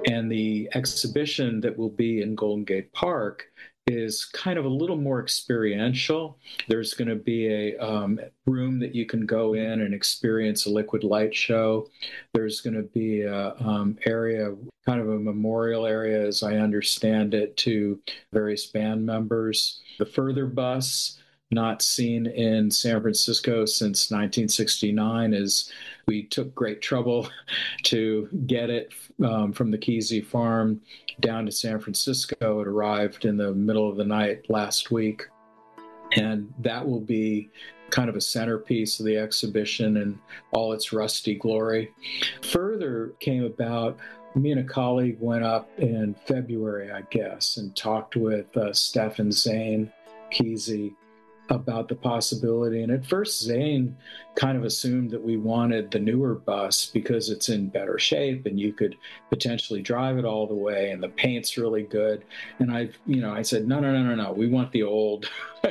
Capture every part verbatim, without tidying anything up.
And the exhibition that will be in Golden Gate Park is kind of a little more experiential. There's going to be a um, room that you can go in and experience a liquid light show. There's going to be a um, area, kind of a memorial area, as I understand it, to various band members. The Further Bus, not seen in San Francisco since nineteen sixty-nine, is we took great trouble to get it um, from the Kesey farm down to San Francisco. It arrived in the middle of the night last week. And that will be kind of a centerpiece of the exhibition in all its rusty glory. Further came about, me and a colleague went up in February, I guess, and talked with uh, Stefan Zane Kesey about the possibility. And at first, Zane kind of assumed that we wanted the newer bus because it's in better shape and you could potentially drive it all the way and the paint's really good. And I, you know, I said, no, no, no, no, no. We want the old,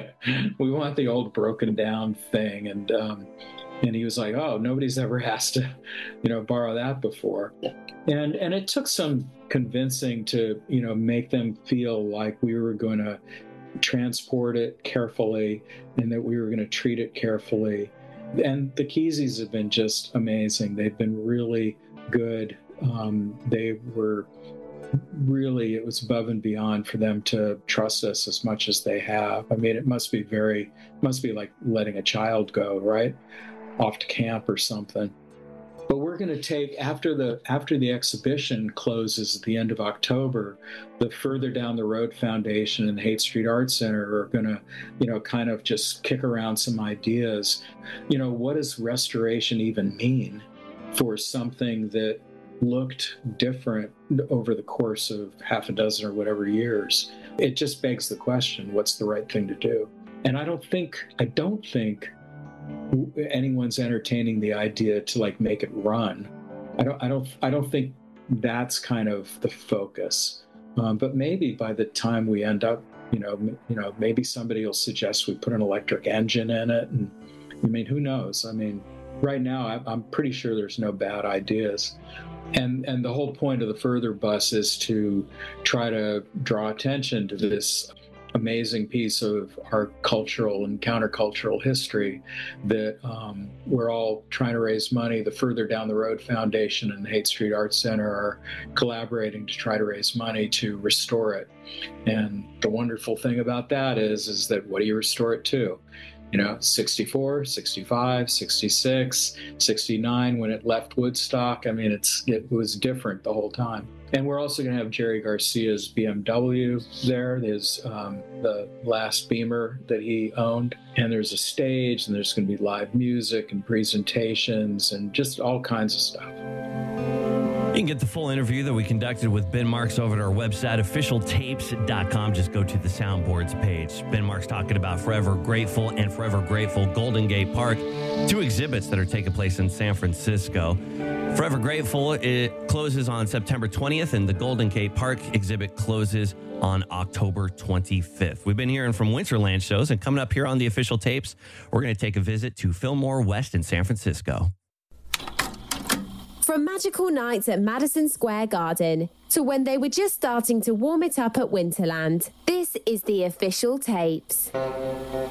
we want the old broken down thing. And, um, and he was like, oh, nobody's ever asked to, you know, borrow that before. And, and it took some convincing to, you know, make them feel like we were going to transport it carefully and that we were going to treat it carefully. And the Keseys have been just amazing. They've been really good. Um, they were really, it was above and beyond for them to trust us as much as they have. I mean, it must be very, must be like letting a child go, right? Off to camp or something. But we're going to take, after the after the exhibition closes at the end of October, the Further Down the Road Foundation and the Haight Street Art Center are going to, you know, kind of just kick around some ideas. You know, what does restoration even mean for something that looked different over the course of half a dozen or whatever years? It just begs the question, what's the right thing to do? And I don't think, I don't think anyone's entertaining the idea to like make it run. I don't, I don't, I don't think that's kind of the focus. Um, but maybe by the time we end up, you know, m- you know, maybe somebody will suggest we put an electric engine in it. And I mean, who knows? I mean, right now, I, I'm pretty sure there's no bad ideas. And and the whole point of the Further Bus is to try to draw attention to this amazing piece of our cultural and countercultural history that um, we're all trying to raise money. The Further Down the Road Foundation and the Haight Street Art Center are collaborating to try to raise money to restore it. And the wonderful thing about that is, is that what do you restore it to? You know, sixty-four, sixty-five, sixty-six, sixty-nine, when it left Woodstock. I mean, it's it was different the whole time. And we're also going to have Jerry Garcia's B M W there. There's um, the last Beamer that he owned. And there's a stage, and there's going to be live music and presentations and just all kinds of stuff. You can get the full interview that we conducted with Ben Marks over at our website, official tapes dot com. Just go to the soundboards page. Ben Marks talking about Forever Grateful and Forever Grateful Golden Gate Park, two exhibits that are taking place in San Francisco. Forever Grateful, it closes on September twentieth, and the Golden Gate Park exhibit closes on October twenty-fifth. We've been hearing from Winterland shows, and coming up here on the Official Tapes, we're going to take a visit to Fillmore West in San Francisco. From magical nights at Madison Square Garden to when they were just starting to warm it up at Winterland, this is the Official Tapes.